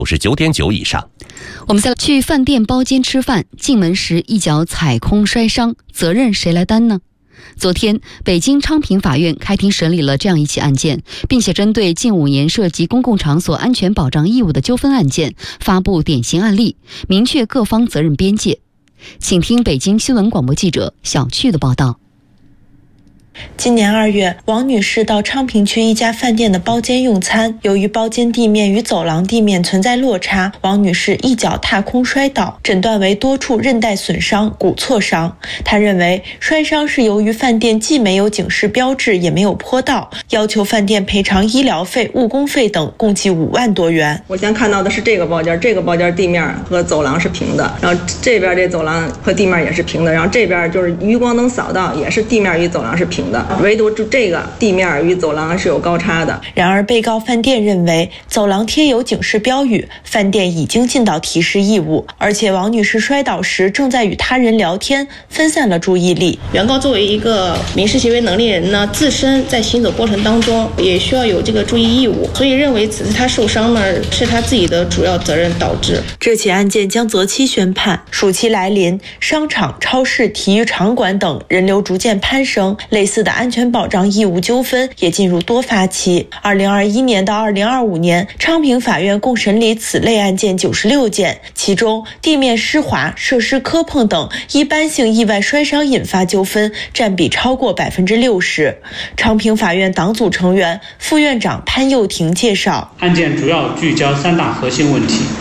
99.9以上。 我们再去饭店包间吃饭，进门时一脚踩空摔伤，责任谁来担呢？昨天，北京昌平法院开庭审理了这样一起案件，并且针对近5年涉及公共场所安全保障义务的纠纷案件，发布典型案例，明确各方责任边界。请听北京新闻广播记者小趣的报道。 今年2月，王女士到昌平区一家饭店的包间用餐，由于包间地面与走廊地面存在落差，王女士一脚踏空摔倒，诊断为多处韧带损伤、骨挫伤。她认为摔伤是由于饭店既没有警示标志，也没有坡道，要求饭店赔偿医疗费、误工费等，共计5万多元。 我先看到的是这个包间地面和走廊是平的，然后这边这走廊和地面也是平的，然后这边就是余光灯扫到也是地面与走廊是平的，唯独这个地面与走廊是有高差的。 然而被告饭店认为走廊贴有警示标语，饭店已经尽到提示义务，而且王女士摔倒时正在与他人聊天，分散了注意力。 原告作为一个民事行为能力人呢，自身在行走过程当中也需要有这个注意义务，所以认为此次他受伤呢是他自己的主要责任导致。 这起案件将择期宣判。暑期来临，商场、超市、体育场馆等人流逐渐攀升，类似的安全保障义务纠纷也进入多发期。2021年到2025年，昌平法院共审理此类案件96件，其中地面湿滑、设施磕碰等一般性意外摔伤引发纠纷占比超过60%。昌平法院党组成员、副院长潘又廷介绍， 案件主要聚焦3大核心问题。